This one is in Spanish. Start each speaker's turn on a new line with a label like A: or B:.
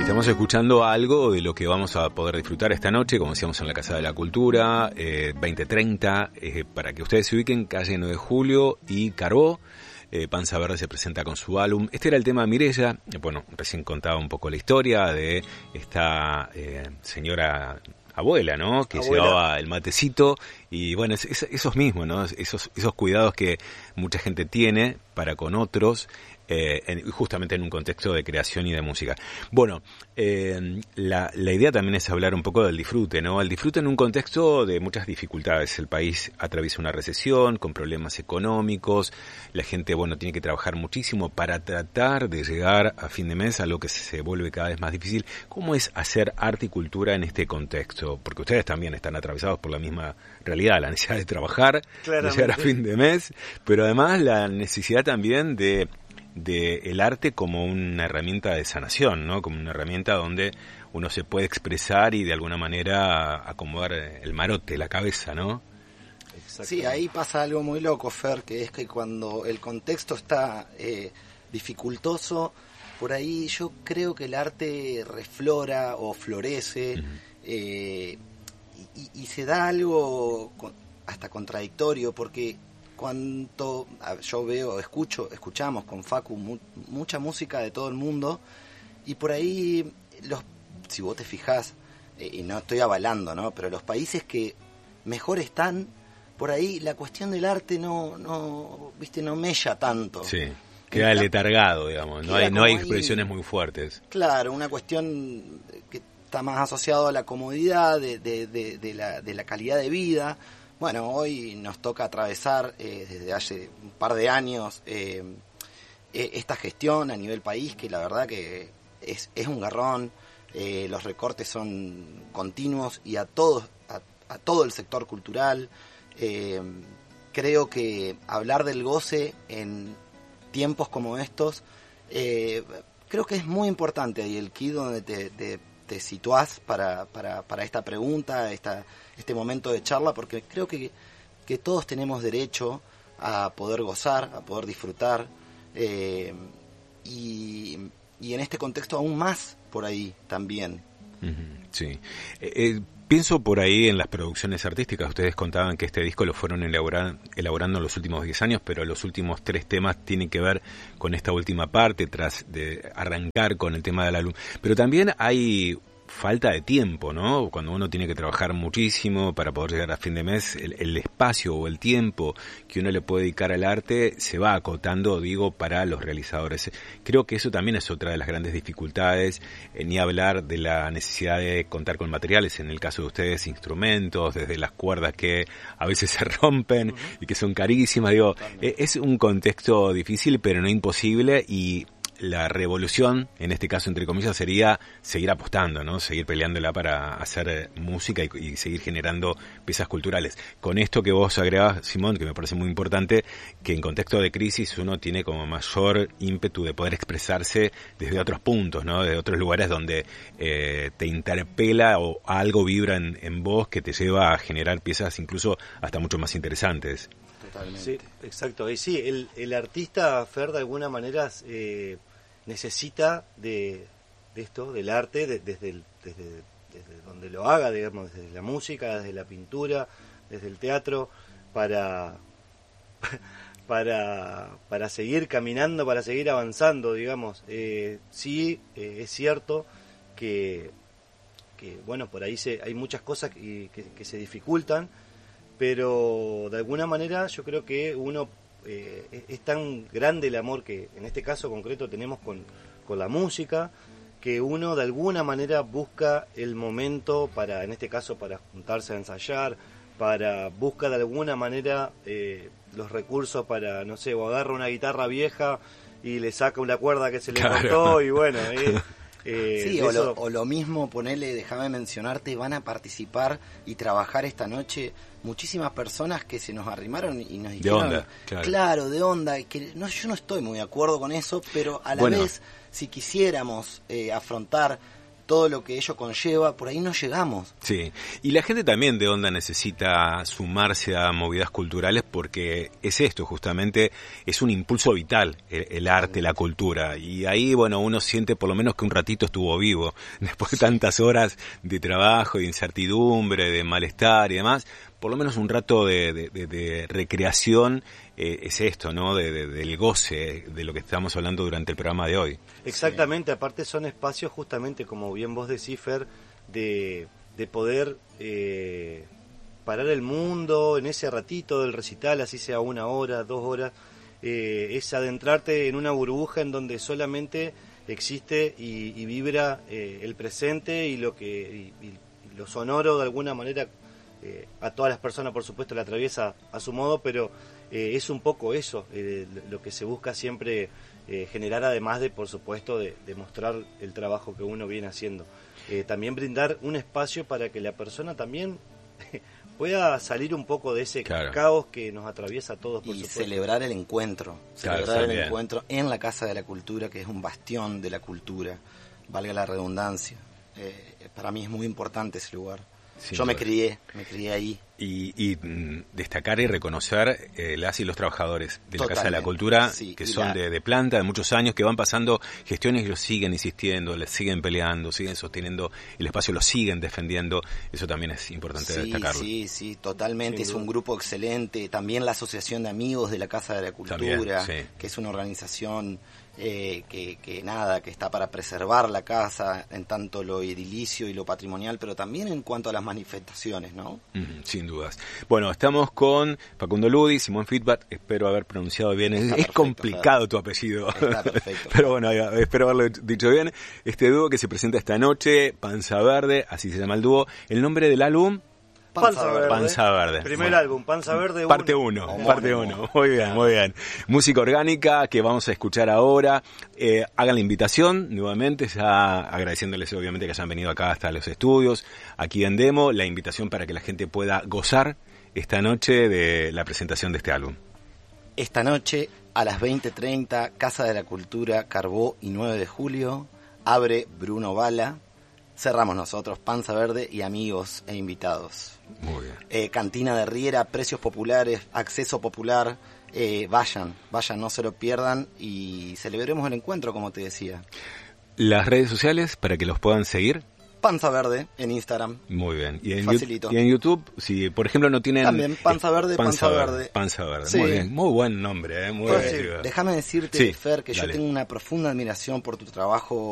A: Estamos escuchando algo de lo que vamos a poder disfrutar esta noche, como decíamos, en la Casa de la Cultura, 2030, para que ustedes se ubiquen, calle 9 de Julio y Carbó. Panza Verde se presenta con su álbum. Este era el tema de Mireya. Bueno, recién contaba un poco la historia de esta señora abuela, ¿no? Que llevaba el matecito y bueno, esos mismos, ¿no? Esos cuidados que mucha gente tiene para con otros, justamente en un contexto de creación y de música. Bueno, la idea también es hablar un poco del disfrute, ¿no? El disfrute en un contexto de muchas dificultades. El país atraviesa una recesión con problemas económicos. La gente, bueno, tiene que trabajar muchísimo para tratar de llegar a fin de mes, a lo que se vuelve cada vez más difícil. ¿Cómo es hacer arte y cultura en este contexto? Porque ustedes también están atravesados por la misma realidad, la necesidad de trabajar, de llegar a fin de mes, pero además la necesidad también de el arte como una herramienta de sanación, ¿no? Como una herramienta donde uno se puede expresar y de alguna manera acomodar el marote, la cabeza, ¿no?
B: Sí, ahí pasa algo muy loco, Fer, que es que cuando el contexto está dificultoso, por ahí yo creo que el arte reflora o florece, y se da algo hasta contradictorio, porque cuando yo escuchamos con Facu mucha música de todo el mundo, y por ahí si vos te fijás, y no estoy avalando, ¿no? Pero los países que mejor están, por ahí la cuestión del arte no mella tanto.
A: Sí, queda letargado, digamos, no hay expresiones muy fuertes.
B: Claro, una cuestión que está más asociado a la comodidad de la calidad de vida. Bueno, hoy nos toca atravesar desde hace un par de años esta gestión a nivel país, que la verdad que es un garrón. Los recortes son continuos y a todo el sector cultural. Creo que hablar del goce en tiempos como estos, creo que es muy importante ahí el key donde te situás para esta pregunta, este momento de charla, porque creo que todos tenemos derecho a poder gozar, a poder disfrutar, y en este contexto aún más por ahí también.
A: Sí. Pienso por ahí en las producciones artísticas. Ustedes contaban que este disco lo fueron elaborando en los últimos 10 años, pero los últimos 3 temas tienen que ver con esta última parte, tras de arrancar con el tema del álbum. Pero también hay falta de tiempo, ¿no? Cuando uno tiene que trabajar muchísimo para poder llegar a fin de mes, el espacio o el tiempo que uno le puede dedicar al arte se va acotando, digo, para los realizadores. Creo que eso también es otra de las grandes dificultades, ni hablar de la necesidad de contar con materiales, en el caso de ustedes, instrumentos, desde las cuerdas que a veces se rompen y que son carísimas, digo, es un contexto difícil pero no imposible, y la revolución, en este caso entre comillas, sería seguir apostando, ¿no? Seguir peleándola para hacer música y seguir generando piezas culturales. Con esto que vos agregabas, Simón, que me parece muy importante, que en contexto de crisis uno tiene como mayor ímpetu de poder expresarse desde otros puntos, ¿no? De otros lugares donde te interpela o algo vibra en vos que te lleva a generar piezas incluso hasta mucho más interesantes.
C: Totalmente. Sí, exacto. Y sí, el artista, Fer, de alguna manera necesita de esto, del arte, desde donde lo haga, digamos, desde la música, desde la pintura, desde el teatro, para seguir caminando, para seguir avanzando, digamos. Sí, es cierto que bueno, por ahí hay muchas cosas que se dificultan, pero de alguna manera yo creo que uno es tan grande el amor que en este caso concreto tenemos con la música, que uno de alguna manera busca el momento para, en este caso, para juntarse a ensayar, busca de alguna manera los recursos para, no sé, o agarra una guitarra vieja y le saca una cuerda que se le cortó, y bueno,
B: sí, o lo mismo, ponele, déjame mencionarte, van a participar y trabajar esta noche muchísimas personas que se nos arrimaron y nos dijeron,
A: de onda,
B: claro, de onda, que yo no estoy muy de acuerdo con eso, pero a la vez, si quisiéramos afrontar todo lo que ello conlleva, por ahí no llegamos.
A: Sí, y la gente también de Onda necesita sumarse a movidas culturales porque es esto, justamente, es un impulso vital, el arte, la cultura, y ahí, bueno, uno siente por lo menos que un ratito estuvo vivo, después de tantas horas de trabajo, de incertidumbre, de malestar y demás, por lo menos un rato de recreación es esto, ¿no? Del goce de lo que estamos hablando durante el programa de hoy.
C: Exactamente, sí. Aparte son espacios justamente, como bien vos decís, Fer, de poder parar el mundo en ese ratito del recital, así sea 1 hora, 2 horas, es adentrarte en una burbuja en donde solamente existe y vibra el presente y lo que y lo sonoro de alguna manera. A todas las personas, por supuesto, la atraviesa a su modo, pero es un poco eso, lo que se busca siempre generar, además de, por supuesto, de mostrar el trabajo que uno viene haciendo. También brindar un espacio para que la persona también pueda salir un poco de ese caos que nos atraviesa a todos, por supuesto.
B: Y celebrar el encuentro, encuentro en la Casa de la Cultura, que es un bastión de la cultura, valga la redundancia. Para mí es muy importante ese lugar. Yo me crié ahí.
A: Y destacar y reconocer las y los trabajadores de la Casa de la Cultura, sí, que son de planta, de muchos años, que van pasando gestiones y los siguen insistiendo, les siguen peleando, siguen sosteniendo el espacio, lo siguen defendiendo. Eso también es importante destacarlo.
B: Sí, totalmente. Es un grupo excelente. También la Asociación de Amigos de la Casa de la Cultura, que es una organización que está para preservar la casa en tanto lo edilicio y lo patrimonial, pero también en cuanto a las manifestaciones, ¿no?
A: Sin dudas. Bueno, estamos con Facundo Ludi, Simón Feedback, espero haber pronunciado bien. Es complicado tu apellido. Está perfecto. Pero bueno, espero haberlo dicho bien. Este dúo que se presenta esta noche, Panza Verde, así se llama el dúo. El nombre del álbum...
C: Panza Verde. Primer álbum, Panza Verde 1.
A: Parte 1. Muy bien. Música orgánica que vamos a escuchar ahora. Hagan la invitación nuevamente, ya agradeciéndoles obviamente que hayan venido acá hasta los estudios, aquí en Demo, la invitación para que la gente pueda gozar esta noche de la presentación de este álbum.
B: Esta noche a las 20:30, Casa de la Cultura, Carbó y 9 de julio, abre Bruno Bala. Cerramos nosotros, Panza Verde y amigos e invitados.
A: Muy bien.
B: Cantina de Riera, precios populares, acceso popular. Vayan, no se lo pierdan y celebremos el encuentro, como te decía.
A: Las redes sociales para que los puedan seguir.
B: Panza Verde en Instagram.
A: Muy bien. Y
B: facilito.
A: Y en YouTube, si por ejemplo no tienen...
B: También, Panza Verde.
A: Panza Verde,
B: sí.
A: Muy bien. Muy buen nombre, muy bien.
B: Déjame decirte, Fer, que yo tengo una profunda admiración por tu trabajo